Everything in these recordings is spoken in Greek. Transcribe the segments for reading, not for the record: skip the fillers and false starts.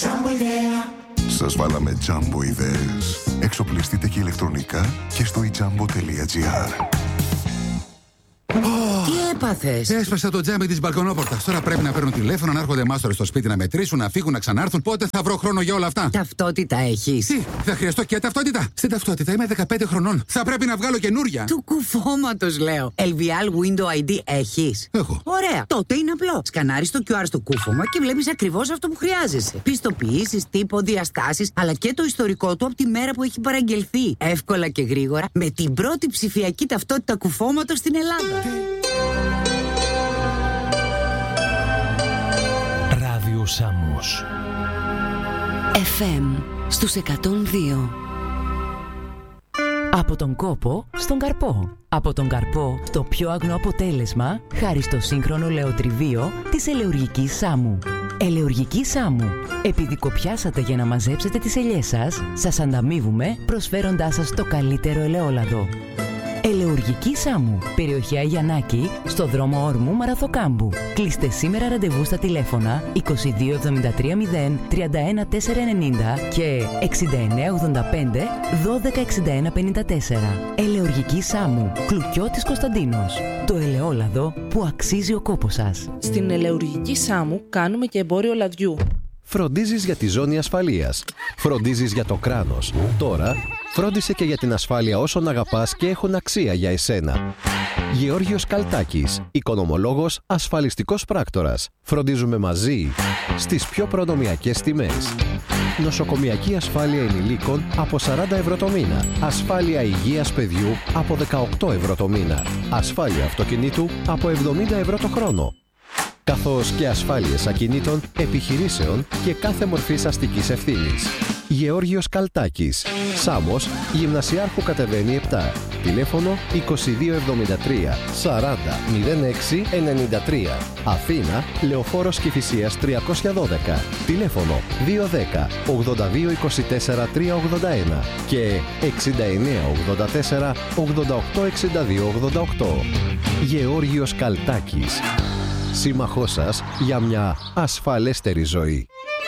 Σας βάλαμε Jumbo ιδέες. Εξοπλιστείτε και ηλεκτρονικά και στο ijambo.gr. Τι έπαθες? Έσπασα το τζάμι της μπαλκονόπορτας. Τώρα πρέπει να παίρνουν τηλέφωνο, να έρχονται μάστορες στο σπίτι να μετρήσουν, να φύγουν, να ξανάρθουν. Πότε θα βρω χρόνο για όλα αυτά? Ταυτότητα έχεις? Τι, θα χρειαστώ και ταυτότητα? Στην ταυτότητα είμαι 15 χρονών. Θα πρέπει να βγάλω καινούρια. Του κουφώματος λέω. LVL Window ID έχεις? Έχω. Ωραία. Τότε είναι απλό. Σκανάρεις το QR στο κούφωμα και βλέπεις ακριβώς αυτό που χρειάζεσαι. Πιστοποιήσεις, τύπο, διαστάσεις, αλλά και το ιστορικό του από τη μέρα που έχει παραγγελθεί. Εύκολα και γρήγορα με την πρώτη ψηφιακή ταυτότητα κουφώματος στην Ελλάδα. Ράδιο Σάμος FM στους 102. Από τον κόπο στον καρπό. Από τον καρπό στο πιο αγνό αποτέλεσμα, χάρη στο σύγχρονο λεοτριβείο της ελαιουργικής Σάμου. Ελαιουργική Σάμου. Επειδή κοπιάσατε για να μαζέψετε τις ελιές σας, σας ανταμείβουμε προσφέροντάς σας το καλύτερο ελαιόλαδο. Ελαιουργική Σάμου. Περιοχή Αγιανάκη, στο δρόμο Όρμου Μαραθοκάμπου. Κλείστε σήμερα ραντεβού στα τηλέφωνα 2273 0 31 490 και 6985 12 61 54. Ελαιουργική Σάμου. Κλουκιώτης Κωνσταντίνος. Το ελαιόλαδο που αξίζει ο κόπος σας. Στην Ελαιουργική Σάμου κάνουμε και εμπόριο λαδιού. Φροντίζεις για τη ζώνη ασφαλείας. Φροντίζεις για το κράνος. Τώρα, φρόντισε και για την ασφάλεια όσων αγαπάς και έχουν αξία για εσένα. Γεώργιος Καλτάκης, οικονομολόγος, ασφαλιστικός πράκτορας. Φροντίζουμε μαζί στις πιο προνομιακές τιμές. Νοσοκομιακή ασφάλεια ενηλίκων από 40 ευρώ το μήνα. Ασφάλεια υγείας παιδιού από 18 ευρώ το μήνα. Ασφάλεια αυτοκινήτου από 70 ευρώ το χρόνο. Καθώς και ασφάλειες ακινήτων, επιχειρήσεων και κάθε μορφής αστικής ευθύνης. Γεώργιος Καλτάκης, Σάμος, Γυμνασιάρχου κατεβαίνει 7. Τηλέφωνο 2273 40 06 93. Αθήνα, Λεωφόρος Κηφισίας 312. Τηλέφωνο 210 82 24 381 και 69 84 88 62 88. Γεώργιος Καλτάκης, σύμμαχός σας για μια ασφαλέστερη ζωή.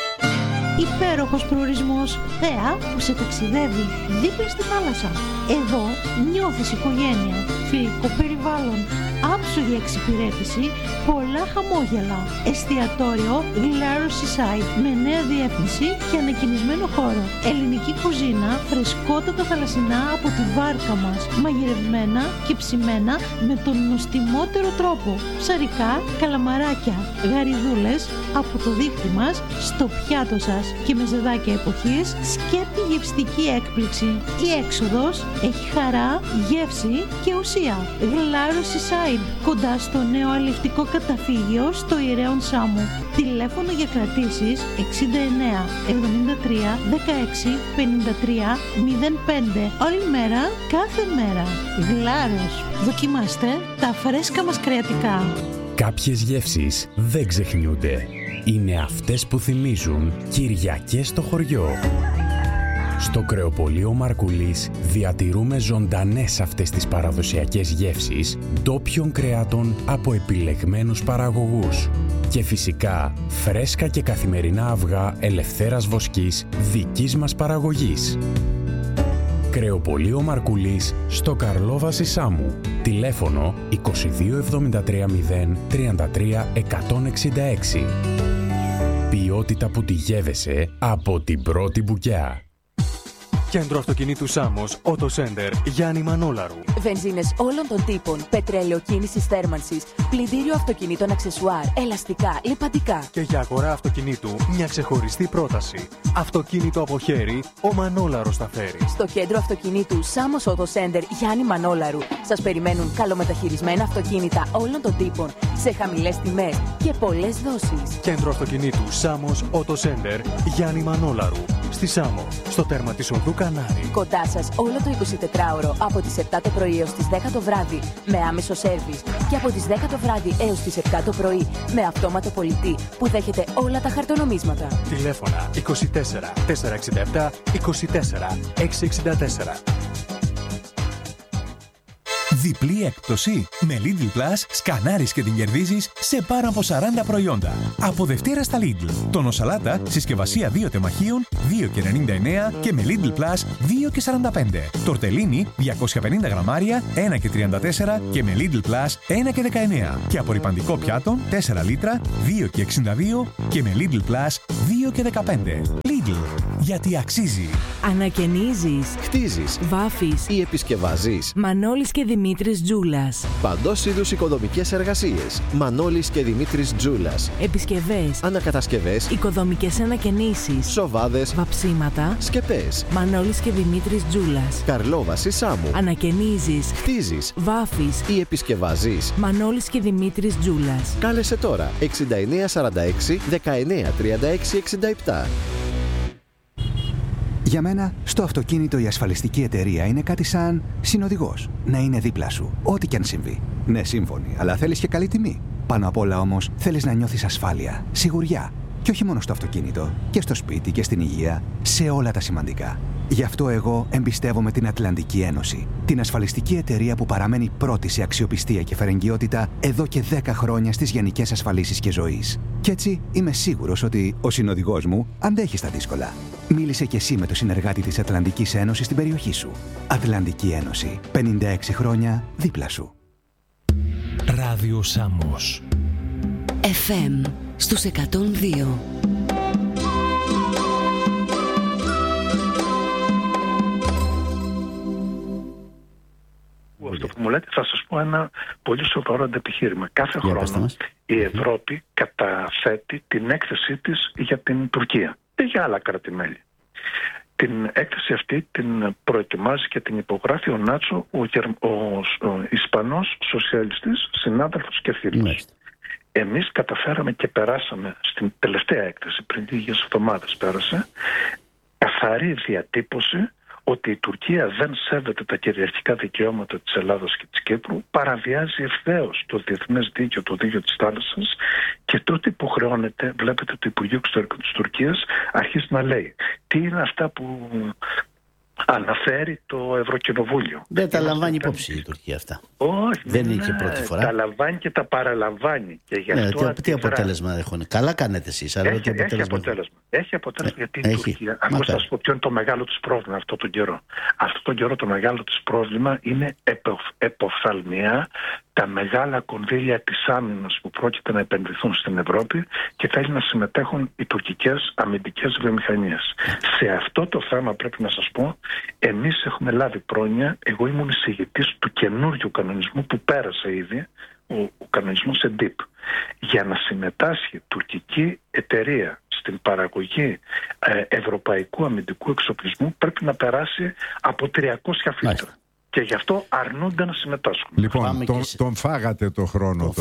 Υπέροχος προορισμός, θέα που σε ταξιδεύει δίπλα στη θάλασσα. Εδώ νιώθεις οικογένεια, φιλικό περιβάλλον, άψογη εξυπηρέτηση, πολλά χαμόγελα. Εστιατόριο Glaro Seaside με νέα διεύθυνση και ανακοινισμένο χώρο. Ελληνική κουζίνα, φρεσκότατα θαλασσινά από τη βάρκα μας, μαγειρευμένα και ψημένα με τον νοστιμότερο τρόπο. Ψαρικά, καλαμαράκια, γαριδούλες από το δίχτυ μας στο πιάτο σας και με ζεδάκια εποχής, σκέπτη γευστική έκπληξη. Η έξοδος έχει χαρά, γεύση και ουσία. Glaro Seaside, κοντά στο νέο αλλιευτικό καταφύγιο στο Ηρέον Σάμου. Τηλέφωνο για κρατήσεις 69 73 16 53 05. Όλη μέρα, κάθε μέρα. Γλάρος. Δοκιμάστε τα φρέσκα μας κρεατικά. Κάποιες γεύσεις δεν ξεχνιούνται. Είναι αυτές που θυμίζουν Κυριακές στο χωριό. Στο κρεοπωλείο Μαρκουλής διατηρούμε ζωντανές αυτές τις παραδοσιακές γεύσεις ντόπιων κρεάτων από επιλεγμένους παραγωγούς. Και φυσικά φρέσκα και καθημερινά αυγά ελευθέρας βοσκής δικής μας παραγωγής. Κρεοπωλείο Μαρκουλής στο Καρλόβαση Σάμου. Τηλέφωνο 2273 0 33 166. Ποιότητα που τη γεύεσαι από την πρώτη μπουκιά. Κέντρο αυτοκινήτου Σάμος, Auto Center, Γιάννη Μανόλαρου. Βενζίνες όλων των τύπων, πετρέλαιο κίνησης θέρμανσης, πλυντήριο αυτοκινήτων αξεσουάρ, ελαστικά, λιπαντικά. Και για αγορά αυτοκινήτου, μια ξεχωριστή πρόταση. Αυτοκίνητο από χέρι, ο Μανόλαρος τα φέρει. Στο κέντρο αυτοκινήτου Σάμος Auto Center, Γιάννη Μανόλαρου, σας περιμένουν καλομεταχειρισμένα αυτοκίνητα όλων των τύπων, σε χαμηλές τιμές και πολλές δόσεις. Κέντρο αυτοκινήτου Σάμος Auto Center, Γιάννη Μανόλαρου. Στη Σάμο, στο τέρμα της οδού Κανάρη. Κοντά σας όλο το 24ωρο από τις 7 το πρωί έως τις 10 το βράδυ με άμεσο σέρβις και από τις 10 το βράδυ έως τις 7 το πρωί με αυτόματο πολιτή που δέχεται όλα τα χαρτονομίσματα. Τηλέφωνα 24 467 24 664. Διπλή έκπτωση. Με Lidl Plus σκανάρεις και την κερδίζεις σε πάνω από 40 προϊόντα. Από Δευτέρα στα Lidl. Τόνο σαλάτα, συσκευασία 2 τεμαχίων, 2,99 και με Lidl Plus 2,45. Τορτελίνι, 250 γραμμάρια, 1,34 και με Lidl Plus 1,19. Και απορρυπαντικό πιάτο, 4 λίτρα, 2,62 και με Lidl Plus 2,15. Lidl, γιατί αξίζει. Ανακαινίζεις, χτίζεις, βάφεις ή επισκευάζεις. Μανώλης και Δημήτρης Τζούλας. Παντός είδους οικοδομικές εργασίες. Μανώλης και Δημήτρης Τζούλας. Επισκευές, ανακατασκευές, οικοδομικές ανακαινήσεις, σοβάδες, βαψίματα, σκεπές. Μανώλης και Δημήτρης Τζούλας. Καρλόβαση Σάμου. Ανακαινίζεις, χτίζεις, βάφεις ή επισκευάζεις. Μανώλης και Δημήτρης Τζούλας. Κάλεσε τώρα 6946 1936 67. Για μένα, στο αυτοκίνητο η ασφαλιστική εταιρεία είναι κάτι σαν συνοδηγός. Να είναι δίπλα σου, ό,τι και αν συμβεί. Ναι, σύμφωνοι, αλλά θέλεις και καλή τιμή. Πάνω απ' όλα όμως, θέλεις να νιώθεις ασφάλεια, σιγουριά. Και όχι μόνο στο αυτοκίνητο, και στο σπίτι και στην υγεία, σε όλα τα σημαντικά. Γι' αυτό εγώ εμπιστεύομαι την Ατλαντική Ένωση. Την ασφαλιστική εταιρεία που παραμένει πρώτη σε αξιοπιστία και φερεγγιότητα εδώ και 10 χρόνια στις γενικές ασφαλίσεις και ζωής. Κι έτσι είμαι σίγουρος ότι ο συνοδηγός μου αντέχει στα δύσκολα. Μίλησε κι εσύ με το συνεργάτη της Ατλαντικής Ένωσης στην περιοχή σου. Ατλαντική Ένωση. 56 χρόνια δίπλα σου. Ράδιο Σάμος. FM στους 102. Αυτό που μου λέτε, θα σας πω ένα πολύ σοβαρό αντεπιχείρημα. Κάθε χρόνο η Ευρώπη καταθέτει την έκθεσή της για την Τουρκία και για άλλα κράτη-μέλη. Την έκθεση αυτή την προετοιμάζει και την υπογράφει ο Νάτσο, ο Ισπανός σοσιαλιστής συνάδελφος και φίλος. Εμείς καταφέραμε και περάσαμε στην τελευταία έκθεση, πριν λίγες εβδομάδες πέρασε, καθαρή διατύπωση ότι η Τουρκία δεν σέβεται τα κυριαρχικά δικαιώματα της Ελλάδας και της Κύπρου, παραβιάζει ευθέως το διεθνές δίκαιο, το δίκαιο της θάλασσας, και τότε υποχρεώνεται, βλέπετε, το Υπουργείο Εξωτερικών της Τουρκίας αρχίζει να λέει τι είναι αυτά που αναφέρει το Ευρωκοινοβούλιο. Δεν τα λαμβάνει υπόψη η Τουρκία αυτά. Όχι, δεν είναι και πρώτη φορά. Τα λαμβάνει και τα παραλαμβάνει. Και γι' αυτό τι αποτέλεσμα έχουν. Καλά κάνετε εσείς. Έχει αποτέλεσμα. Έχει αποτέλεσμα γιατί η Τουρκία. Αν σας πω ποιο είναι το μεγάλο της πρόβλημα αυτόν τον καιρό. Αυτόν τον καιρό το μεγάλο της πρόβλημα είναι εποφθαλμιά τα μεγάλα κονδύλια της άμυνας που πρόκειται να επενδυθούν στην Ευρώπη και θέλει να συμμετέχουν οι τουρκικές αμυντικές βιομηχανίες. Σε αυτό το θέμα πρέπει να σας πω, εμείς έχουμε λάβει πρόνοια. Εγώ ήμουν εισηγητής του καινούριου κανονισμού που πέρασε ήδη, ο κανονισμός EDIP, για να συμμετάσχει τουρκική εταιρεία στην παραγωγή ευρωπαϊκού αμυντικού εξοπλισμού πρέπει να περάσει από 300 φίλτρα. Και γι' αυτό αρνούνται να συμμετάσχουν. Λοιπόν, τον φάγατε το χρόνο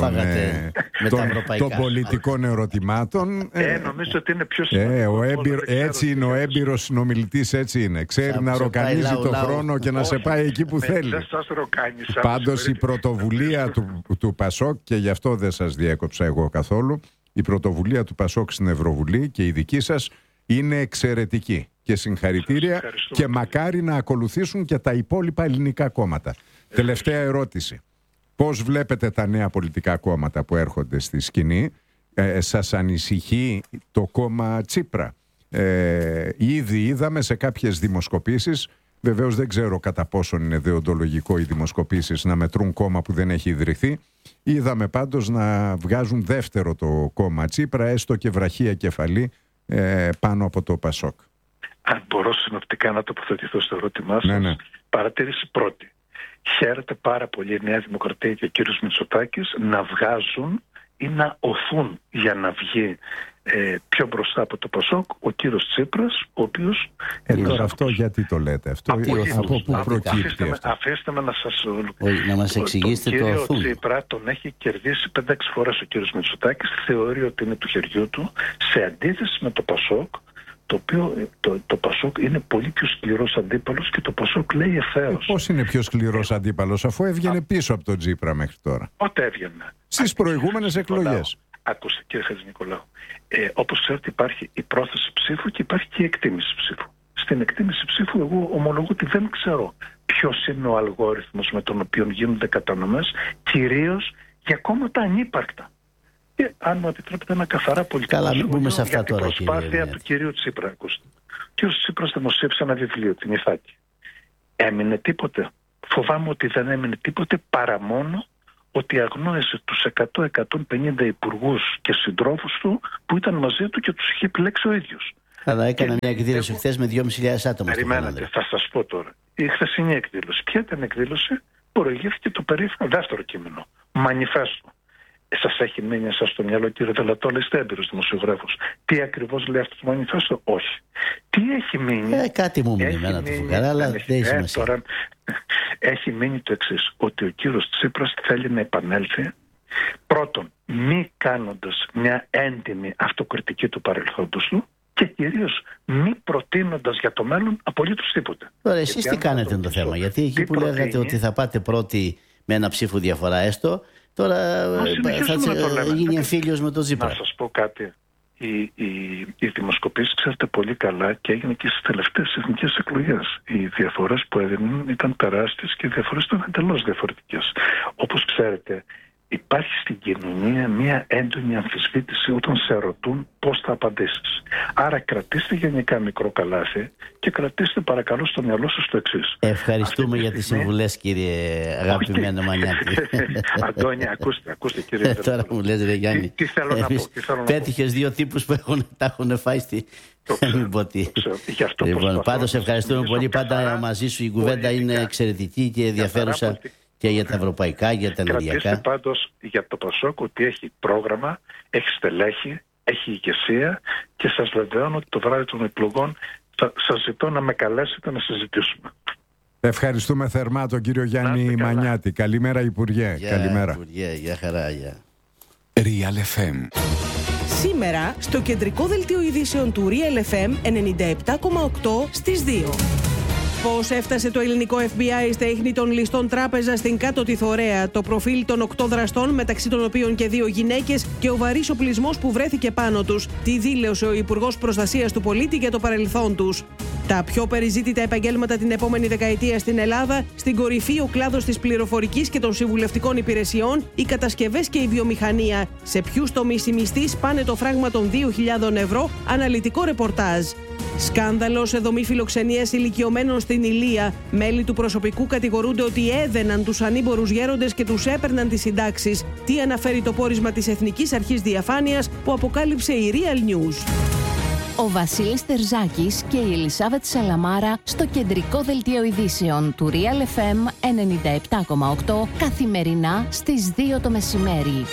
των πολιτικών ερωτημάτων. Νομίζω ότι είναι πιο σημαντικό. Έτσι είναι ο έμπειρος συνομιλητής, έτσι είναι. Ξέρει να ροκανίζει το χρόνο και να σε πάει εκεί που θέλει. Δεν σας ροκάνισα. Πάντως η πρωτοβουλία του Πασόκ, και γι' αυτό δεν σας διέκοψα εγώ καθόλου, η πρωτοβουλία του Πασόκ στην Ευρωβουλή και η δική σας είναι εξαιρετική. Και συγχαρητήρια και μακάρι να ακολουθήσουν και τα υπόλοιπα ελληνικά κόμματα. Τελευταία ερώτηση. Πώς βλέπετε τα νέα πολιτικά κόμματα που έρχονται στη σκηνή? Σας ανησυχεί το κόμμα Τσίπρα? Ήδη είδαμε σε κάποιες δημοσκοπήσεις, βεβαίως δεν ξέρω κατά πόσον είναι δεοντολογικό οι δημοσκοπήσεις να μετρούν κόμμα που δεν έχει ιδρυθεί. Είδαμε πάντως να βγάζουν δεύτερο το κόμμα Τσίπρα, έστω και βραχία κεφαλή πάνω από το Πασόκ. Αν μπορώ συνοπτικά να τοποθετηθώ στο ερώτημά σας. Ναι. Παρατήρηση πρώτη. Χαίρεται πάρα πολύ η Νέα Δημοκρατία και ο κύριος Μητσοτάκης να βγάζουν ή να οθούν για να βγει πιο μπροστά από το Πασόκ ο κύριος Τσίπρας, ο οποίος... Τώρα αυτό γιατί το λέτε αυτό? Από πού προκύπτει αυτό? Αφήστε με να σας... Να μας εξηγήσετε το οθούν. Τον κύριο Τσίπρα τον έχει κερδίσει 5-6 φορές ο κύριος Μητσοτάκης. Θεωρεί ότι είναι του χεριού του, σε αντίθεση με το Πασόκ, το οποίο το Πασόκ είναι πολύ πιο σκληρός αντίπαλος και το Πασόκ λέει ευθέως. Πώς είναι πιο σκληρός αντίπαλος αφού έβγαινε πίσω από τον Τσίπρα μέχρι τώρα? Πότε έβγαινε? Στις προηγούμενες εκλογές. Ακούστε κύριε Χατζηνικολάου, όπως ξέρετε υπάρχει η πρόθεση ψήφου και υπάρχει και η εκτίμηση ψήφου. Στην εκτίμηση ψήφου εγώ ομολογώ ότι δεν ξέρω ποιος είναι ο αλγόριθμος με τον οποίο γίνονται κατανομές, κυρίως για κόμματα ανύπαρκτα. Και αν μου επιτρέπετε ένα καθαρά πολιτικό σχόλιο για την προσπάθεια του κυρίου Τσίπρα. Ακούστε. Ο κύριος Τσίπρας δημοσίευσε ένα βιβλίο, την Ιθάκη. Έμεινε τίποτε? Φοβάμαι ότι δεν έμεινε τίποτε, παρά μόνο ότι αγνόησε τους 100-150 υπουργούς και συντρόφους του που ήταν μαζί του και τους είχε επιλέξει ο ίδιος. Αλλά έκανα μια εκδήλωση χθες με 2.500 άτομα. Περιμένετε, θα σας πω τώρα. Η χθεσινή εκδήλωση. Ποια ήταν η εκδήλωση? Προηγήθηκε το περίφημο δεύτερο κείμενο. Μανιφέστο. Σας έχει μείνει εσάς στο μυαλό, κύριε Δελατόλα, είστε έμπειρος δημοσιογράφος, τι ακριβώς λέει αυτό το μανιφέστο? Όχι. Τι έχει μείνει? Κάτι μου μείνει εμένα το φουκαρά, αλλά δεν έχει σημασία. Τώρα, έχει μείνει το εξής, ότι ο κύριος Τσίπρας θέλει να επανέλθει, πρώτον, μη κάνοντας μια έντιμη αυτοκριτική του παρελθόντος του, και κυρίως μη προτείνοντας για το μέλλον απολύτως τίποτε. Τώρα εσείς τι κάνετε το θέμα? Γιατί εκεί που λέγατε ότι θα πάτε πρώτοι με ένα ψήφο διαφορά έστω, τώρα θα γίνει εμφύλιος με τον Τσίπρα. Να σας πω κάτι. Οι δημοσκοπήσεις, ξέρετε πολύ καλά, και έγινε και στις τελευταίες εθνικές εκλογές. Οι διαφορές που έδιναν ήταν τεράστιες και οι διαφορές ήταν εντελώς διαφορετικές. Όπως ξέρετε, υπάρχει στην κοινωνία μια έντονη αμφισβήτηση όταν σε ρωτούν πώς θα απαντήσεις. Άρα κρατήστε γενικά μικρό καλάθι και κρατήστε παρακαλώ στο μυαλό σας το εξής. Ευχαριστούμε για τις συμβουλές, κύριε αγαπημένο Μανιάτη. Αντώνη, ακούστε κύριε. Τώρα μου λες, ρε Γιάννη, τι θέλω να πω. Πέτυχες δύο τύπους που τα έχουν φάει στη... Λοιπόν, πάντως ευχαριστούμε πολύ. Πάντα μαζί σου η κουβέντα είναι εξαιρετική και ενδιαφέρουσα. Και για τα ευρωπαϊκά, για τα ενεργειακά. Κρατήστε πάντως για το Πασόκ ότι έχει πρόγραμμα, έχει στελέχη, έχει ηγεσία και σας βεβαιώνω ότι το βράδυ των εκλογών σας ζητώ να με καλέσετε να συζητήσουμε. Ευχαριστούμε θερμά τον κύριο Γιάννη Μανιάτη. Καλημέρα Υπουργέ. Καλημέρα Υπουργέ, γεια χαρά. Real FM. Σήμερα στο κεντρικό δελτίο ειδήσεων του Real FM 97,8 στις 2. Πώς έφτασε το ελληνικό FBI στα ίχνη των ληστών τράπεζα στην Κάτωτη Θωρέα, το προφίλ των 8 δραστών, μεταξύ των οποίων και 2 γυναίκες, και ο βαρύς οπλισμός που βρέθηκε πάνω τους. Τι δήλωσε ο Υπουργός Προστασίας του Πολίτη για το παρελθόν τους. Τα πιο περιζήτητα επαγγέλματα την επόμενη δεκαετία στην Ελλάδα, στην κορυφή ο κλάδος της πληροφορικής και των συμβουλευτικών υπηρεσιών, οι κατασκευές και η βιομηχανία. Σε ποιους τομείς οι μισθοί σπάνε το φράγμα των 2.000 ευρώ, αναλυτικό ρεπορτάζ. Σκάνδαλο σε δομή φιλοξενίας ηλικιωμένων στην Ηλία. Μέλη του προσωπικού κατηγορούνται ότι έδαιναν τους ανήμπορους γέροντες και τους έπαιρναν τις συντάξεις. Τι αναφέρει το πόρισμα της Εθνικής Αρχής Διαφάνειας που αποκάλυψε η Real News. Ο Βασίλης Τερζάκης και η Ελισάβετ Σαλαμάρα στο κεντρικό δελτίο ειδήσεων του Real FM 97,8 καθημερινά στις 2 το μεσημέρι.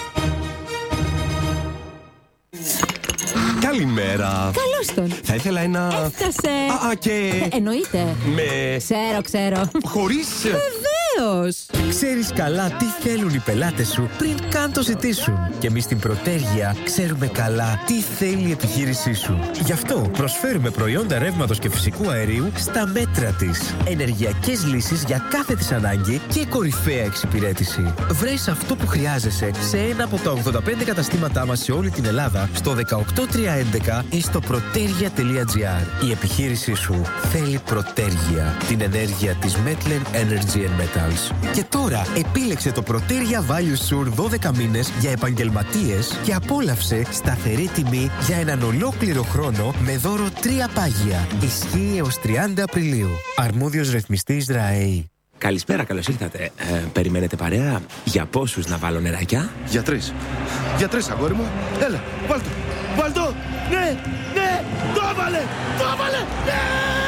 Καλημέρα. Καλώς τον. Θα ήθελα ένα... Έφτασε. Και... Εννοείται. Με... Ξέρω. Χωρίς... Βεβαίως. Ξέρεις καλά τι θέλουν οι πελάτες σου πριν καν το ζητήσουν. Και εμείς στην Πρωτέργεια ξέρουμε καλά τι θέλει η επιχείρησή σου. Γι' αυτό προσφέρουμε προϊόντα ρεύματος και φυσικού αερίου στα μέτρα της. Ενεργειακές λύσεις για κάθε της ανάγκη και κορυφαία εξυπηρέτηση. Βρες αυτό που χρειάζεσαι σε ένα από τα 85 καταστήματά μας σε όλη την Ελλάδα, στο 18311 ή στο protergia.gr. Η επιχείρησή σου θέλει Πρωτέργεια, την ενέργεια της Metlen Energy and Metals. Και τώρα επίλεξε το Protergia Value Sur 12 μήνες για επαγγελματίες και απόλαυσε σταθερή τιμή για έναν ολόκληρο χρόνο με δώρο 3 πάγια. Ισχύει έως 30 Απριλίου. Αρμόδιος ρυθμιστής ΡΑΕΗ. Καλησπέρα, καλώς ήρθατε. Περιμένετε παρέα? Για πόσους να βάλω νεράκια? Για 3. Για 3, αγόρι μου. Έλα, βάλ' το. Ναι, το έβαλε, ναι!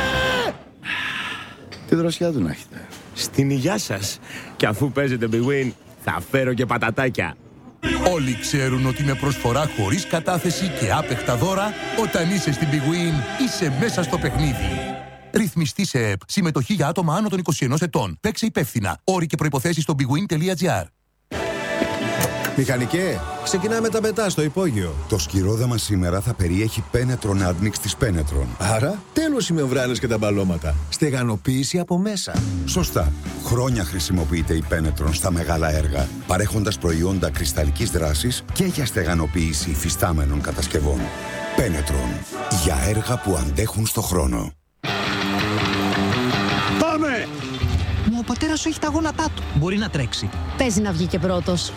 Τι δροσιά του να έχετε. Στην υγειά σας. Και αφού παίζετε Big Win, θα φέρω και πατατάκια. Όλοι ξέρουν ότι με προσφορά χωρίς κατάθεση και άπεχτα δώρα, όταν είσαι στην Big Win, είσαι μέσα στο παιχνίδι. Ρυθμιστή σε ΕΠ. Συμμετοχή για άτομα άνω των 21 ετών. Παίξε υπεύθυνα. Όροι και προϋποθέσεις στο bigwin.gr. Μηχανικέ, ξεκινάμε τα πετά στο υπόγειο. Το σκυρόδεμα σήμερα θα περιέχει Penetron Admix της Penetron. Άρα, τέλος οι μεμβράνες και τα μπαλώματα. Στεγανοποίηση από μέσα. Σωστά. Χρόνια χρησιμοποιείται η Penetron στα μεγάλα έργα, παρέχοντας προϊόντα κρυσταλλικής δράσης και για στεγανοποίηση υφιστάμενων κατασκευών. Penetron. Για έργα που αντέχουν στο χρόνο. Πάμε! πατέρας σου έχει τα γόνατά του. Μπορεί να τρέξει. Παίζει να βγει και πρώτος.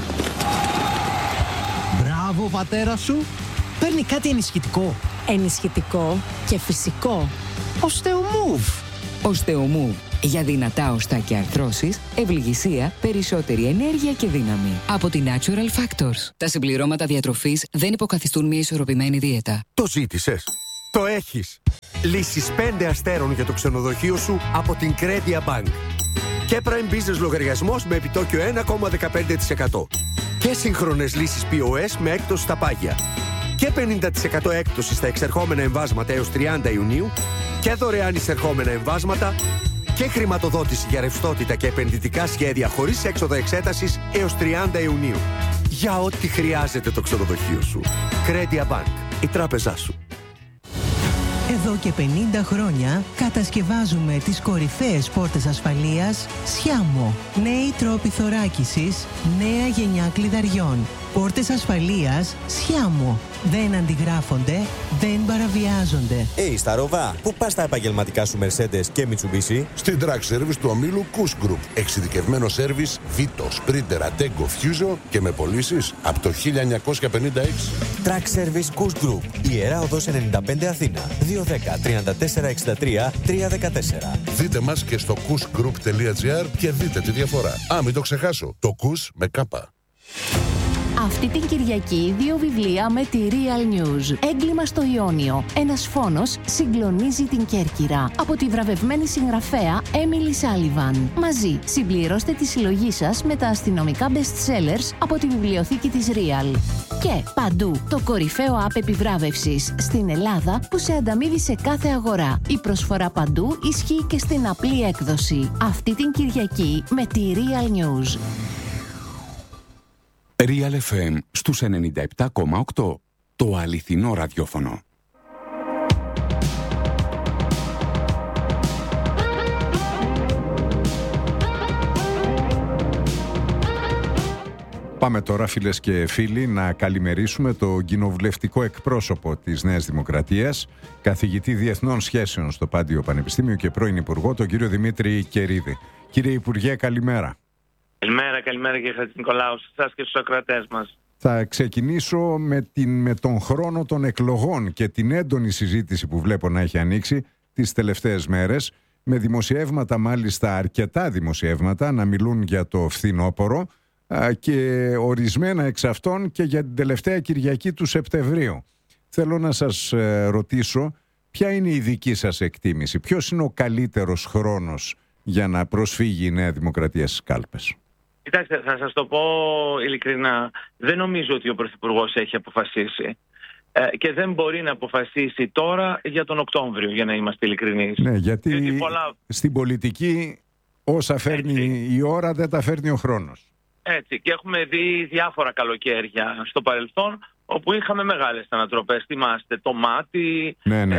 Μπράβο, πατέρα σου. Παίρνει κάτι ενισχυτικό. Ενισχυτικό και φυσικό. Osteomove. Osteomove. Για δυνατά οστά και αρθρώσεις, ευληγησία, περισσότερη ενέργεια και δύναμη. Από τη Natural Factors. Τα συμπληρώματα διατροφής δεν υποκαθιστούν μια ισορροπημένη δίαιτα. Το ζήτησες. Το έχεις. Λύσεις 5 αστέρων για το ξενοδοχείο σου από την Credia Bank. Και Prime Business λογαριασμός με επιτόκιο 1,15%. Και σύγχρονες λύσεις POS με έκπτωση στα πάγια. Και 50% έκπτωση στα εξερχόμενα εμβάσματα έως 30 Ιουνίου. Και δωρεάν εισερχόμενα εμβάσματα. Και χρηματοδότηση για ρευστότητα και επενδυτικά σχέδια χωρίς έξοδα εξέτασης έως 30 Ιουνίου. Για ό,τι χρειάζεται το ξενοδοχείο σου. Credia Bank. Η τράπεζά σου. Εδώ και 50 χρόνια κατασκευάζουμε τις κορυφαίες πόρτες ασφαλείας Sciamo. Νέοι τρόποι θωράκισης, νέα γενιά κλειδαριών. Πόρτες ασφαλείας Sciamo. Δεν αντιγράφονται, δεν παραβιάζονται. Στα Ροβά, πού πας τα επαγγελματικά σου Mercedes και Mitsubishi? Στην Track Service του ομίλου Kuss Group. Εξειδικευμένο σέρβις Vito, Sprinter, Attego, Fuso και με πωλήσεις από το 1956. Track Service Kuss Group. Ιερά Οδός 95 Αθήνα. 210 34 63 314. Δείτε μας και στο kussgroup.gr και δείτε τη διαφορά. Μην το ξεχάσω. Το Kuss με κάπα. Αυτή την Κυριακή 2 βιβλία με τη Real News. Έγκλημα στο Ιόνιο. Ένας φόνος συγκλονίζει την Κέρκυρα. Από τη βραβευμένη συγγραφέα Emily Sullivan. Μαζί συμπληρώστε τη συλλογή σας με τα αστυνομικά best sellers από τη βιβλιοθήκη της Real. Και παντού το κορυφαίο app επιβράβευσης στην Ελλάδα που σε ανταμείβει σε κάθε αγορά. Η προσφορά παντού ισχύει και στην απλή έκδοση. Αυτή την Κυριακή με τη Real News. Real FM στους 97,8. Το αληθινό ραδιόφωνο. Πάμε τώρα, φίλες και φίλοι, να καλημερίσουμε το κοινοβουλευτικό εκπρόσωπο της Νέας Δημοκρατίας, καθηγητή Διεθνών Σχέσεων στο Πάντιο Πανεπιστήμιο και πρώην Υπουργό, τον κύριο Δημήτρη Κερίδη. Κύριε Υπουργέ, καλημέρα. Καλημέρα κύριε Χατζηνικολάου, σε εσάς και στους ακροατές μας. Θα ξεκινήσω με τον χρόνο των εκλογών και την έντονη συζήτηση που βλέπω να έχει ανοίξει τις τελευταίες μέρες, με δημοσιεύματα, μάλιστα αρκετά δημοσιεύματα, να μιλούν για το φθινόπωρο και ορισμένα εξ αυτών και για την τελευταία Κυριακή του Σεπτεμβρίου. Θέλω να σας ρωτήσω, ποια είναι η δική σας εκτίμηση, ποιος είναι ο καλύτερος χρόνος για να προσφύγει η Νέα Δημοκρατία στις κάλπες? Κοιτάξτε, θα σας το πω ειλικρινά. Δεν νομίζω ότι ο Πρωθυπουργός έχει αποφασίσει και δεν μπορεί να αποφασίσει τώρα για τον Οκτώβριο, για να είμαστε ειλικρινείς. Ναι, γιατί στην πολιτική όσα φέρνει η ώρα δεν τα φέρνει ο χρόνος. Έτσι, και έχουμε δει διάφορα καλοκαίρια στο παρελθόν όπου είχαμε μεγάλες ανατροπές. Θυμάστε, τομάτι,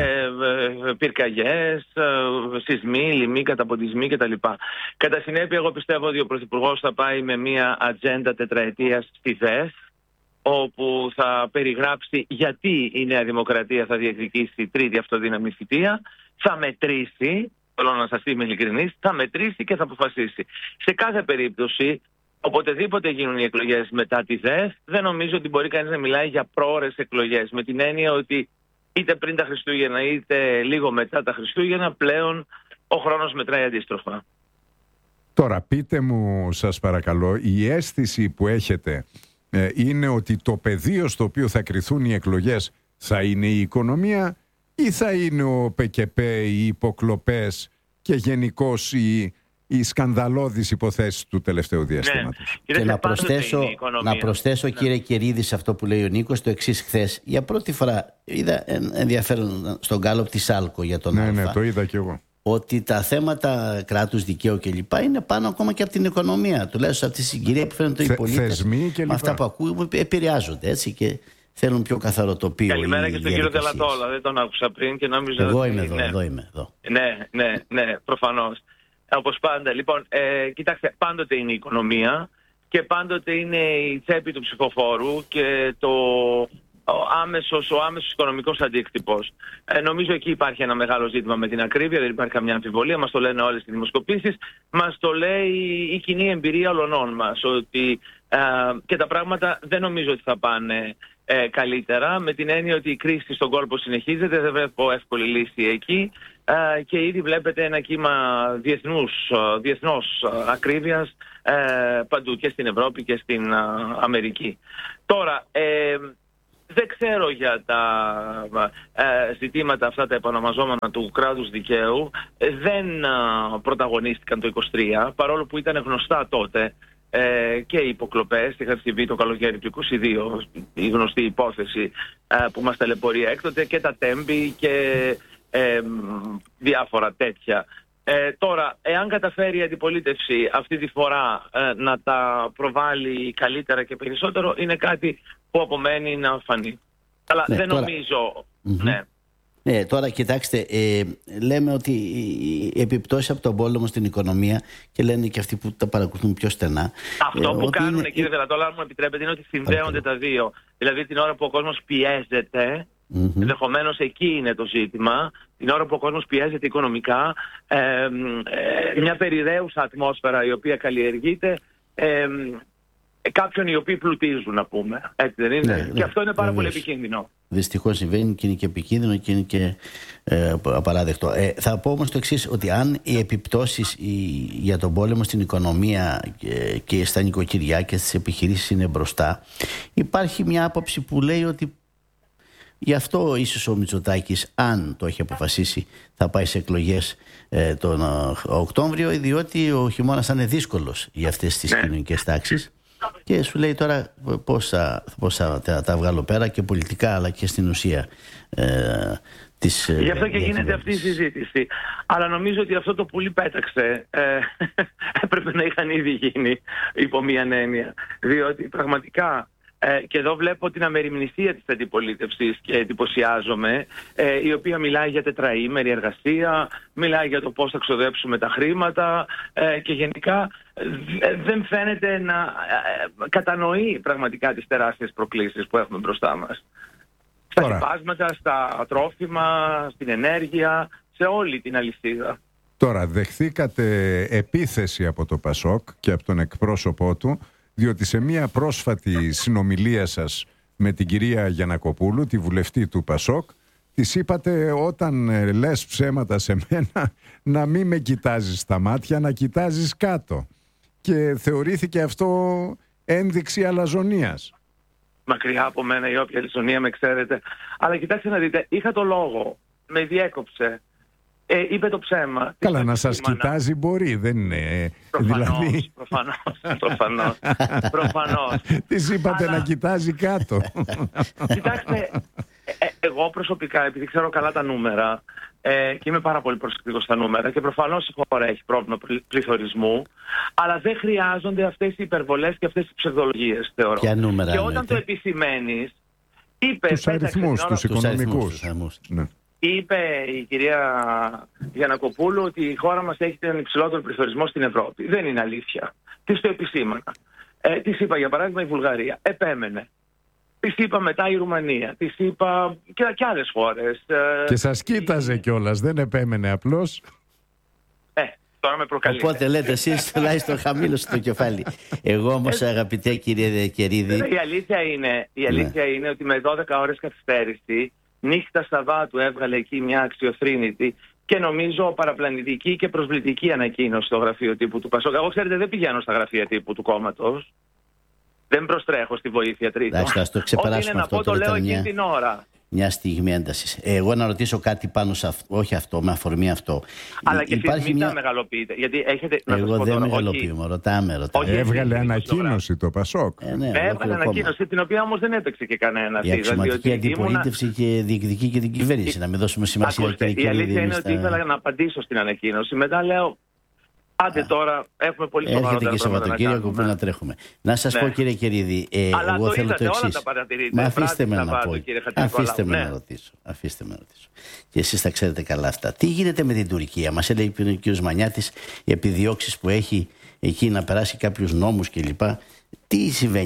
πυρκαγιές, σεισμοί, λοιμοί, καταποντισμοί κτλ. Κατά συνέπεια, εγώ πιστεύω ότι ο Πρωθυπουργός θα πάει με μια ατζέντα τετραετίας στη ΔΕΘ, όπου θα περιγράψει γιατί η Νέα Δημοκρατία θα διεκδικήσει τρίτη αυτοδύναμη θητεία, θα μετρήσει, θέλω να σας είμαι ειλικρινής, θα μετρήσει και θα αποφασίσει. Σε κάθε περίπτωση, οποτεδήποτε γίνουν οι εκλογές μετά τη ΔΕΘ, δεν νομίζω ότι μπορεί κανείς να μιλάει για πρόωρες εκλογές. Με την έννοια ότι είτε πριν τα Χριστούγεννα είτε λίγο μετά τα Χριστούγεννα, πλέον ο χρόνος μετράει αντίστροφα. Τώρα πείτε μου, σας παρακαλώ, η αίσθηση που έχετε είναι ότι το πεδίο στο οποίο θα κριθούν οι εκλογές θα είναι η οικονομία ή θα είναι ο ΠΚΠ, οι υποκλοπές και γενικώς οι σκανδαλώδεις υποθέσεις του τελευταίου διαστήματος? Ναι. Και να προσθέσω κύριε Κερίδη σε αυτό που λέει ο Νίκος το εξής. Χθες για πρώτη φορά είδα ενδιαφέρον στον γκάλωπ της Άλκο για τον Αλφα. Ναι, το είδα κι εγώ. Ότι τα θέματα κράτους δικαίου κλπ. Είναι πάνω ακόμα και από την οικονομία. Τουλάχιστον από τη συγκυρία που φαίνονται οι πολίτες. Με αυτά που ακούμε επηρεάζονται έτσι και θέλουν πιο καθαρό τοπίο. Καλημέρα και στον κύριο Τελατόλα. Δεν τον άκουσα πριν και νόμιζα. Εγώ είμαι εδώ. Ναι, προφανώς. Όπως πάντα. Λοιπόν, κοιτάξτε, πάντοτε είναι η οικονομία και πάντοτε είναι η τσέπη του ψηφοφόρου και ο άμεσος οικονομικός αντίκτυπος. Νομίζω εκεί υπάρχει ένα μεγάλο ζήτημα με την ακρίβεια, δεν υπάρχει καμιά αμφιβολία, μας το λένε όλες οι δημοσκοπήσεις, μας το λέει η κοινή εμπειρία όλων μας, ότι και τα πράγματα δεν νομίζω ότι θα πάνε καλύτερα, με την έννοια ότι η κρίση στον κόλπο συνεχίζεται, δεν βλέπω εύκολη λύση εκεί και ήδη βλέπετε ένα κύμα διεθνώς ακρίβειας παντού, και στην Ευρώπη και στην Αμερική. Τώρα, δεν ξέρω για τα ζητήματα αυτά τα επανομαζόμενα του κράτους δικαίου, δεν πρωταγωνίστηκαν το 23, παρόλο που ήταν γνωστά τότε και οι υποκλοπές, είχαν συμβεί το καλοκαίρι του 22, η γνωστή υπόθεση που μας ταλαιπωρεί έκτοτε, και τα τέμπη και διάφορα τέτοια. Τώρα, εάν καταφέρει η αντιπολίτευση αυτή τη φορά να τα προβάλλει καλύτερα και περισσότερο, είναι κάτι που απομένει να φανεί. Αλλά δεν νομίζω... Ναι. Τώρα κοιτάξτε, λέμε ότι οι επιπτώσεις από τον πόλεμο στην οικονομία, και λένε και αυτοί που τα παρακολουθούν πιο στενά. Αυτό που κάνουν, κύριε Δελατόλα, αν μου επιτρέπετε, είναι ότι συνδέονται τα δύο. Δηλαδή την ώρα που ο κόσμος πιέζεται, ενδεχομένως εκεί είναι το ζήτημα, την ώρα που ο κόσμος πιέζεται οικονομικά, μια περιραίουσα ατμόσφαιρα η οποία καλλιεργείται, κάποιον οι οποίοι πλουτίζουν, να πούμε. Έτσι δεν είναι? Και αυτό είναι πάρα πολύ επικίνδυνο. Δυστυχώς συμβαίνει και είναι και επικίνδυνο και είναι και απαράδεκτο. Θα πω όμως το εξής, ότι αν οι επιπτώσεις για τον πόλεμο στην οικονομία και στα νοικοκυριά και στις επιχειρήσεις είναι μπροστά, υπάρχει μια άποψη που λέει ότι γι' αυτό ίσως ο Μητσοτάκης, αν το έχει αποφασίσει, θα πάει σε εκλογές τον Οκτώβριο, διότι ο χειμώνας θα είναι δύσκολος για αυτές τις κοινωνικές τάξεις. Και σου λέει τώρα πώς θα τα βγάλω πέρα και πολιτικά, αλλά και στην ουσία γι' αυτό και γίνεται αυτή η συζήτηση. Αλλά νομίζω ότι αυτό το πουλί πέταξε έπρεπε να είχαν ήδη γίνει, υπό μίαν έννοια. Διότι πραγματικά, και εδώ βλέπω την αμεριμνησία της αντιπολίτευσης και εντυπωσιάζομαι, η οποία μιλάει για τετραήμερη εργασία, μιλάει για το πώς θα ξοδέψουμε τα χρήματα και γενικά δεν φαίνεται να κατανοεί πραγματικά τις τεράστιες προκλήσεις που έχουμε μπροστά μας. Στα λοιπάσματα, στα τρόφιμα, στην ενέργεια, σε όλη την αλυσίδα. Τώρα, δεχθήκατε επίθεση από το Πασόκ και από τον εκπρόσωπό του, διότι σε μία πρόσφατη συνομιλία σας με την κυρία Γιαννακοπούλου, τη βουλευτή του Πασόκ, της είπατε, όταν λες ψέματα σε μένα, να μην με κοιτάζεις στα μάτια, να κοιτάζεις κάτω. Και θεωρήθηκε αυτό ένδειξη αλαζονίας. Μακριά από μένα η όποια αλαζονία, με ξέρετε. Αλλά κοιτάξτε να δείτε, είχα το λόγο, με διέκοψε. Είπε το ψέμα. Καλά, να σας κοιτάζει μπορεί, δεν είναι. Προφανώς. Της είπατε να κοιτάζει κάτω. Κοιτάξτε, εγώ προσωπικά, επειδή ξέρω καλά τα νούμερα και είμαι πάρα πολύ προσεκτικός στα νούμερα, και προφανώς η χώρα έχει πρόβλημα πληθωρισμού, αλλά δεν χρειάζονται αυτές οι υπερβολές και αυτές οι ψευδολογίες, θεωρώ. Ποια νούμερα? Και όταν το επισημαίνεις, είπε... Τους αριθμούς, τους οικονομικούς. Ναι. Είπε η κυρία Γιαννακοπούλου ότι η χώρα μας έχει τον υψηλότερο πληθωρισμό στην Ευρώπη. Δεν είναι αλήθεια. Της το επισήμανα. Της είπα για παράδειγμα η Βουλγαρία. Επέμενε. Της είπα μετά η Ρουμανία. Της είπα και άλλες χώρες. Και σας κοίταζε κιόλας. Δεν επέμενε απλώς. Τώρα με προκαλείτε. Οπότε λέτε εσείς τουλάχιστον χαμήλωσε το κεφάλι. Εγώ όμως, αγαπητέ κύριε Κερίδη... Η αλήθεια είναι ότι με 12 ώρες καθυστέρηση, νύχτα Σαββάτου έβγαλε εκεί μια αξιοθρήνητη και νομίζω παραπλανητική και προσβλητική ανακοίνωση στο γραφείο τύπου του Πασόκ. Εγώ, ξέρετε, δεν πηγαίνω στα γραφεία τύπου του κόμματος. Δεν προστρέχω στη βοήθεια τρίτων. Το ξεπεράσουμε. Ό,τι είναι να πω, το λέω εκείνη την ώρα. Μια στιγμή έντασης. Εγώ να ρωτήσω κάτι πάνω σε αυτό, όχι αυτό, με αφορμή αυτό. Αλλά και εσείς μην τα μεγαλοποιείτε. Γιατί έχετε, εγώ δεν μεγαλοποιούμε, ρωτάμε. Έβγαλε ανακοίνωση το Πασόκ. Έβγαλε ανακοίνωση, την οποία όμως δεν έπαιξε και κανένα. Η αξιωματική αντιπολίτευση και διεκδικεί και την κυβέρνηση. Να μην δώσουμε σημασία. Η αλήθεια είναι ότι ήθελα να απαντήσω στην ανακοίνωση. Μετά λέω, άντε τώρα, έχουμε πολύ σοβαρότερα πράγματα. Έρχεται και Σαββατοκύριακο που να τρέχουμε. Να σας πω, κύριε Κερίδη, εγώ θέλω το εξής. Μα αφήστε με να πω. Αφήστε με να ρωτήσω. Και εσείς τα ξέρετε καλά αυτά. Τι γίνεται με την Τουρκία? Μας έλεγε ο κ. Μανιάτης οι επιδιώξεις που έχει εκεί να περάσει κάποιους νόμους κλπ. Τι συμβαίνει?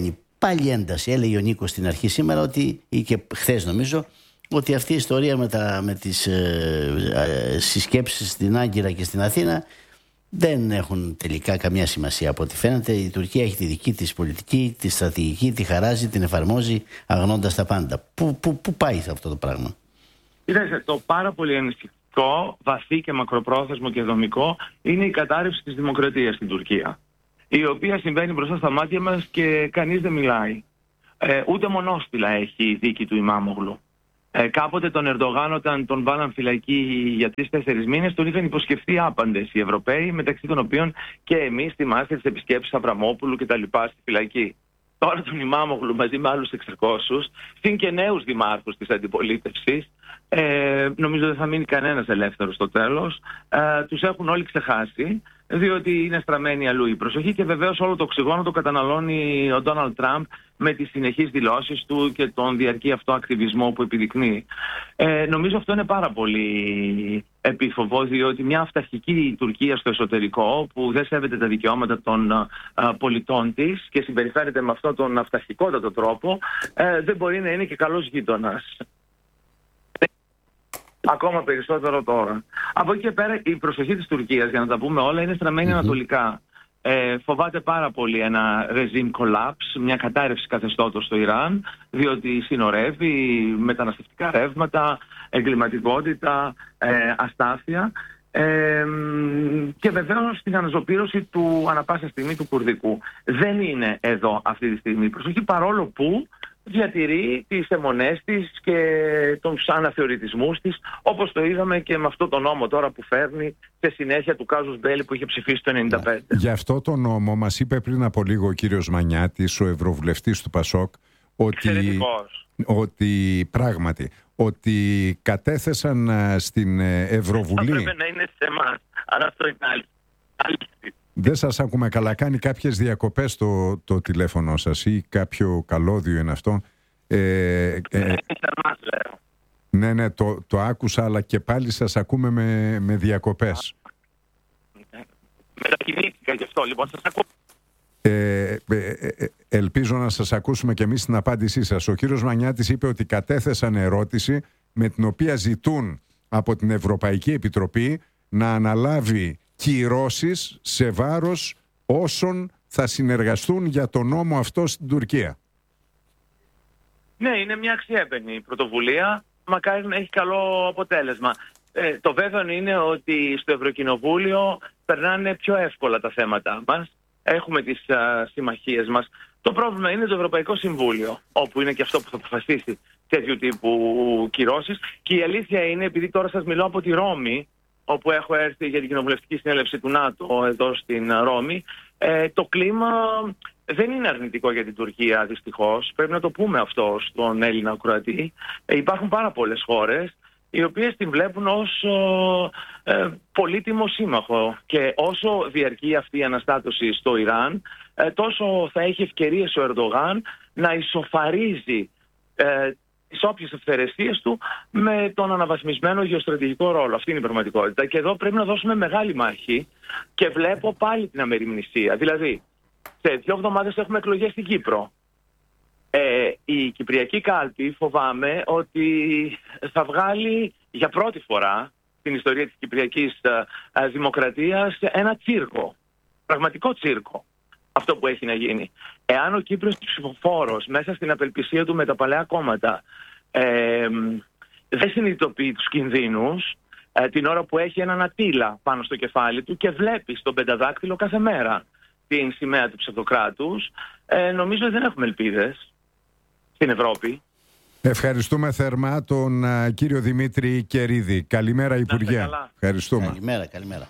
πάλι ένταση. Έλεγε ο Νίκος στην αρχή σήμερα ότι, ή και χθες νομίζω, ότι αυτή η ιστορία με τις συσκέψεις στην Άγκυρα και στην Αθήνα δεν έχουν τελικά καμία σημασία. Από ό,τι φαίνεται η Τουρκία έχει τη δική της πολιτική, τη στρατηγική, τη χαράζει, την εφαρμόζει αγνώντας τα πάντα. Πού πάει αυτό το πράγμα? Κοιτάξτε, το πάρα πολύ ενισχυτικό, βαθύ και μακροπρόθεσμο και δομικό είναι η κατάρρευση της δημοκρατίας στην Τουρκία, η οποία συμβαίνει μπροστά στα μάτια μας και κανείς δεν μιλάει. Ούτε μονόστιλα έχει η δίκη του Ιμάμογλου. Κάποτε τον Ερντογάν, όταν τον βάλαν φυλακή για 3-4 μήνες, τον είχαν υποσχεθεί άπαντες οι Ευρωπαίοι, μεταξύ των οποίων και εμείς, θυμάστε τις επισκέψεις Αβραμόπουλου κτλ. Στη φυλακή. Τώρα τον Ιμάμογλου μαζί με άλλους 600, συν και νέους δημάρχους της αντιπολίτευσης, νομίζω δεν θα μείνει κανένας ελεύθερος στο τέλος, τους έχουν όλοι ξεχάσει, διότι είναι στραμμένη αλλού η προσοχή και βεβαίως όλο το οξυγόνο το καταναλώνει ο Ντόναλντ Τραμπ με τις συνεχείς δηλώσεις του και τον διαρκή αυτό ακτιβισμό που επιδεικνύει. Νομίζω αυτό είναι πάρα πολύ επίφοβο, διότι μια αυταρχική Τουρκία στο εσωτερικό που δεν σέβεται τα δικαιώματα των πολιτών της και συμπεριφέρεται με αυτόν τον αυταρχικότατο τρόπο, δεν μπορεί να είναι και καλός γείτονας. Ακόμα περισσότερο τώρα. Από εκεί και πέρα η προσοχή της Τουρκίας, για να τα πούμε όλα, είναι στραμμένη ανατολικά. Φοβάται πάρα πολύ ένα regime collapse, μια κατάρρευση καθεστώτος στο Ιράν, διότι συνορεύει μεταναστευτικά ρεύματα, εγκληματικότητα, αστάθεια και βεβαίως την αναζωπήρωση του ανά πάσα στιγμή του Κουρδικού. Δεν είναι εδώ αυτή τη στιγμή η προσοχή, παρόλο που διατηρεί τις αιμονές της και τους αναθεωρητισμούς της, όπως το είδαμε και με αυτό το νόμο τώρα που φέρνει σε συνέχεια του Κάζους Μπέλη που είχε ψηφίσει το 1995. Γι' αυτό το νόμο μας είπε πριν από λίγο ο κύριος Μανιάτης, ο ευρωβουλευτής του ΠΑΣΟΚ, ότι πράγματι ότι κατέθεσαν στην Ευρωβουλή. Θα πρέπει να είναι σε εμάς, αλλά αυτό είναι άλλη. Δεν σας ακούμε καλά. Κάνει κάποιες διακοπές το τηλέφωνο σας ή κάποιο καλώδιο είναι αυτό. Ναι, το άκουσα, αλλά και πάλι σας ακούμε με διακοπές. Μετακινήθηκα γι' αυτό, λοιπόν, σας ακούω. Ελπίζω να σας ακούσουμε και εμείς την απάντησή σας. Ο κύριος Μανιάτης είπε ότι κατέθεσαν ερώτηση με την οποία ζητούν από την Ευρωπαϊκή Επιτροπή να αναλάβει κυρώσεις σε βάρος όσων θα συνεργαστούν για τον νόμο αυτό στην Τουρκία. Ναι, είναι μια αξιέπαινη πρωτοβουλία. Μακάρι να έχει καλό αποτέλεσμα. Το βέβαιο είναι ότι στο Ευρωκοινοβούλιο περνάνε πιο εύκολα τα θέματα μας. Έχουμε τις συμμαχίες μας. Το πρόβλημα είναι το Ευρωπαϊκό Συμβούλιο, όπου είναι και αυτό που θα αποφασίσει τέτοιου τύπου κυρώσεις. Και η αλήθεια είναι, επειδή τώρα σας μιλώ από τη Ρώμη, όπου έχω έρθει για την κοινοβουλευτική συνέλευση του ΝΑΤΟ εδώ στην Ρώμη, το κλίμα δεν είναι αρνητικό για την Τουρκία, δυστυχώς. Πρέπει να το πούμε αυτό στον Έλληνα ακροατή. Υπάρχουν πάρα πολλές χώρες οι οποίες την βλέπουν ως πολύτιμο σύμμαχο, και όσο διαρκεί αυτή η αναστάτωση στο Ιράν, τόσο θα έχει ευκαιρίες ο Ερντογάν να ισοφαρίζει τις όποιες ευθερεσίες του με τον αναβαθμισμένο γεωστρατηγικό ρόλο. Αυτή είναι η πραγματικότητα. Και εδώ πρέπει να δώσουμε μεγάλη μάχη και βλέπω πάλι την αμεριμνησία. Δηλαδή, σε 2 εβδομάδες έχουμε εκλογές στην Κύπρο. Η Κυπριακή κάλπη φοβάμαι ότι θα βγάλει για πρώτη φορά στην ιστορία της Κυπριακής Δημοκρατίας ένα τσίρκο. Πραγματικό τσίρκο. Αυτό που έχει να γίνει. Εάν ο Κύπρος ψηφοφόρος μέσα στην απελπισία του με τα παλαιά κόμματα δεν συνειδητοποιεί τους κινδύνους, την ώρα που έχει έναν Ατήλα πάνω στο κεφάλι του και βλέπει στον πενταδάκτυλο κάθε μέρα την σημαία του ψευδοκράτους, νομίζω ότι δεν έχουμε ελπίδες στην Ευρώπη. Ευχαριστούμε θερμά τον κύριο Δημήτρη Κερίδη. Καλημέρα, Υπουργέ. Ευχαριστούμε. Καλημέρα.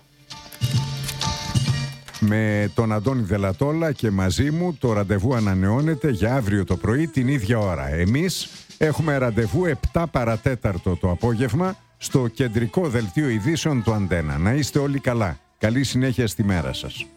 Με τον Αντώνη Δελατόλα και μαζί μου το ραντεβού ανανεώνεται για αύριο το πρωί την ίδια ώρα. Εμείς έχουμε ραντεβού 7 παρατέταρτο το απόγευμα στο κεντρικό δελτίο ειδήσεων του Αντένα. Να είστε όλοι καλά. Καλή συνέχεια στη μέρα σας.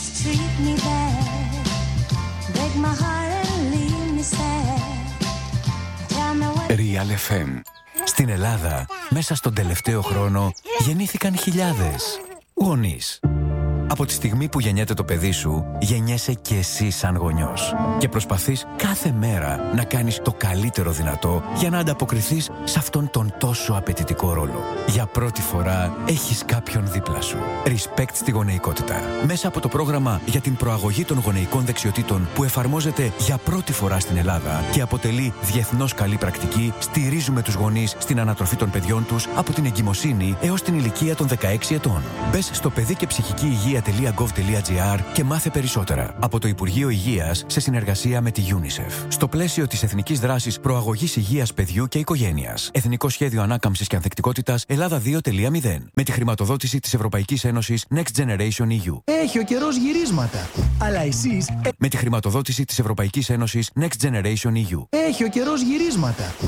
Real FM. Στην Ελλάδα, μέσα στον τελευταίο χρόνο, γεννήθηκαν χιλιάδες γονείς. Από τη στιγμή που γεννιέται το παιδί σου, γεννιέσαι και εσύ σαν γονιός. Και προσπαθείς κάθε μέρα να κάνεις το καλύτερο δυνατό για να ανταποκριθείς σε αυτόν τον τόσο απαιτητικό ρόλο. Για πρώτη φορά έχεις κάποιον δίπλα σου. Respect στη γονεϊκότητα. Μέσα από το πρόγραμμα για την προαγωγή των γονεϊκών δεξιοτήτων που εφαρμόζεται για πρώτη φορά στην Ελλάδα και αποτελεί διεθνώς καλή πρακτική, στηρίζουμε τους γονείς στην ανατροφή των παιδιών τους από την εγκυμοσύνη έως την ηλικία των 16 ετών. Μπες στο παιδικεψυχικηυγεία.gov.gr και μάθε περισσότερα από το Υπουργείο Υγείας σε συνεργασία με τη UNICEF. Στο πλαίσιο της Εθνικής Δράσης Προαγωγής Υγείας Παιδιού και Οικογένειας. Εθνικό Σχέδιο Ανάκαμψης και Ανθεκτικότητας Ελλάδα 2.0. Με τη χρηματοδότηση της Ευρωπαϊκής Ένωσης Next Generation EU. Έχει ο καιρός γυρίσματα. Αλλά εσείς... Με τη χρηματοδότηση της Ευρωπαϊκής Ένωσης Next Generation EU. Έχει ο καιρός γυρίσματα.